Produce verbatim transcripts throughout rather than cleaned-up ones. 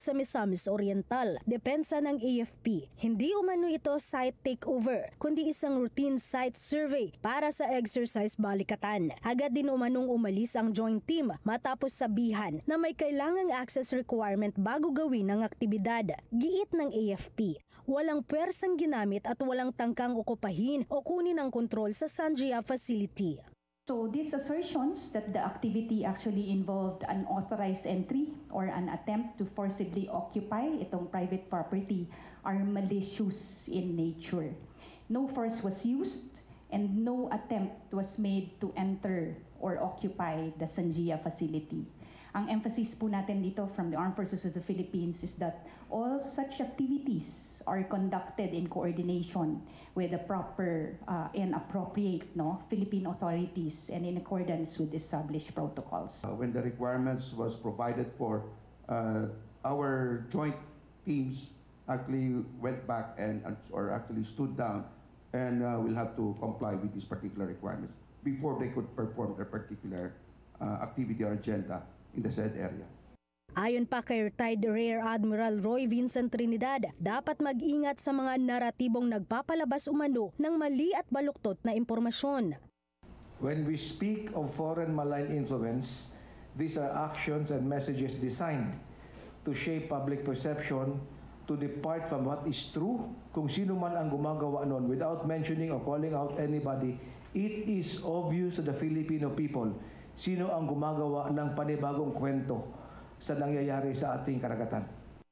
sa Misamis Oriental. Depensa ng A F P, hindi umano ito site takeover, kundi isang routine site survey para sa exercise balikatan. Agad din umanong umalis ang joint team matapos sabihan na may kailangang access requirement bago gawin ang aktibidad. Giit ng A F P, walang pwersang ginamit at walang tangkang okupahin o kunin ang kontrol sa Sanjia facility. So these assertions that the activity actually involved an authorized entry or an attempt to forcibly occupy itong private property are malicious in nature. No force was used and no attempt was made to enter or occupy the Sanjia facility. Ang emphasis po natin dito from the Armed Forces of the Philippines is that all such activities are conducted in coordination with the proper uh, and appropriate no, Philippine authorities and in accordance with established protocols. Uh, when the requirements was provided for, uh, our joint teams actually went back and or actually stood down and uh, will have to comply with these particular requirements before they could perform their particular uh, activity or agenda in the said area. Ayon pa kay retired Rear Admiral Roy Vincent Trinidad, dapat mag-ingat sa mga naratibong nagpapalabas umano ng mali at baluktot na impormasyon. When we speak of foreign malign influence, these are actions and messages designed to shape public perception, to depart from what is true. Kung sino man ang gumagawa nun without mentioning or calling out anybody, it is obvious to the Filipino people sino ang gumagawa ng panibagong kwento sa nangyayari sa ating karagatan.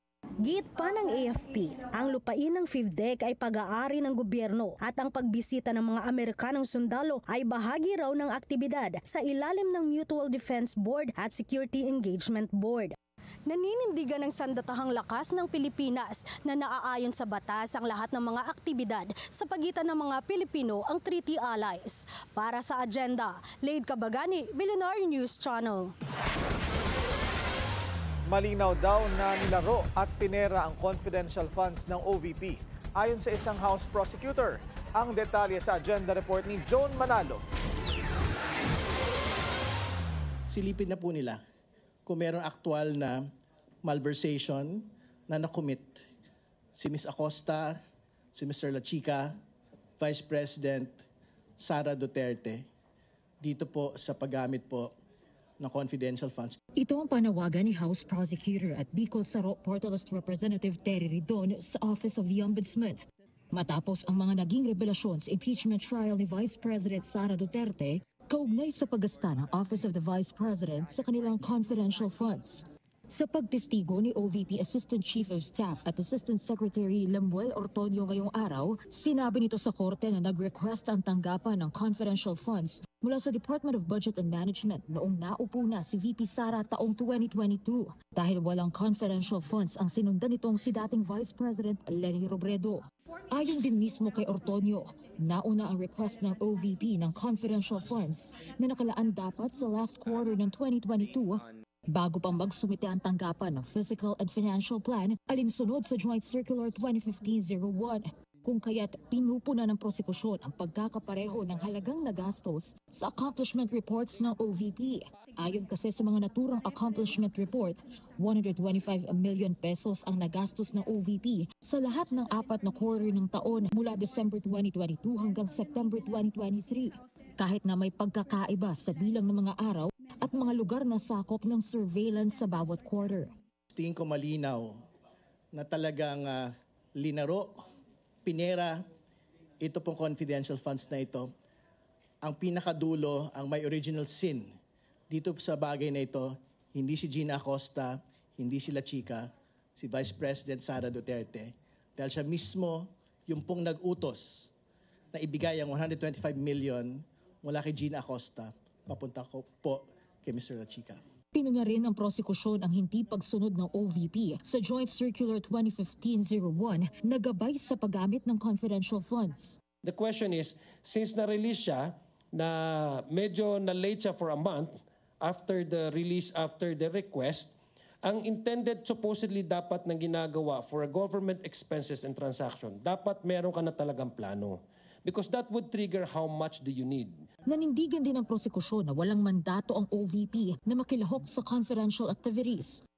Git pa ng A F P, ang lupain ng FIVDEC ay pag-aari ng gobyerno at ang pagbisita ng mga Amerikanong sundalo ay bahagi raw ng aktibidad sa ilalim ng Mutual Defense Board at Security Engagement Board. Naninindigan ng sandatahang lakas ng Pilipinas na naaayon sa batas ang lahat ng mga aktibidad sa pagitan ng mga Pilipino ang treaty allies. Para sa agenda, Lade Cabagani, Billionaire News Channel. Malinaw daw na nilaro at pinera ang confidential funds ng O V P. Ayon sa isang House prosecutor, ang detalye sa agenda report ni John Manalo. Silipin na po nila kung mayroong aktual na malversation na nakomit si Miz Acosta, si Mister La Chica, Vice President Sara Duterte dito po sa paggamit po ng confidential funds. Ito ang panawagan ni House Prosecutor at Bicol Saro Portales Representative Terry Ridon sa Office of the Ombudsman. Matapos ang mga naging revelasyon sa impeachment trial ni Vice President Sara Duterte, kaugnay sa paggasta ng Office of the Vice President sa kanilang confidential funds. Sa pagtestigo ni O V P Assistant Chief of Staff at Assistant Secretary Lemuel Ortonio ngayong araw, sinabi nito sa korte na nag-request ang tanggapan ng confidential funds mula sa Department of Budget and Management noong naupo na si V P Sara taong twenty twenty-two dahil walang confidential funds ang sinundan nitong si dating Vice President Leni Robredo. Ayon din mismo kay Ortonio, nauna ang request ng O V P ng confidential funds na nakalaan dapat sa last quarter ng twenty twenty-two bago pang magsumite ang tanggapan ng Physical and Financial Plan alinsunod sa Joint Circular twenty fifteen oh one. Kung kaya't pinupuna ng prosekusyon ang pagkakapareho ng halagang nagastos sa accomplishment reports ng O V P. Ayon kasi sa mga naturang accomplishment report, one hundred twenty-five million pesos ang nagastos ng O V P sa lahat ng apat na quarter ng taon mula December twenty twenty-two hanggang September twenty twenty-three. Kahit na may pagkakaiba sa bilang ng mga araw at mga lugar na sakop ng surveillance sa bawat quarter. Tingin ko malinaw na talagang uh, linaro, pinera, ito pong confidential funds na ito. Ang pinakadulo, ang may original sin dito sa bagay na ito, hindi si Gina Acosta, hindi si La Chica, si Vice President Sara Duterte. Dahil siya mismo yung pong nag-utos na ibigay ang one hundred twenty-five million mula kay Gina Acosta, papunta ko po kay Mister La Chica. Pinuna rin ng prosekusyon ang hindi pagsunod ng O V P sa Joint Circular twenty fifteen oh one na gabay sa paggamit ng confidential funds. The question is, since na-release siya, na medyo na-late siya for a month after the release, after the request, ang intended supposedly dapat na ginagawa for a government expenses and transaction, dapat meron ka na talagang plano. Because that would trigger how much do you need. Nanindigan din ang prosekusyon na walang mandato ang O V P na makilahok sa confidential activities.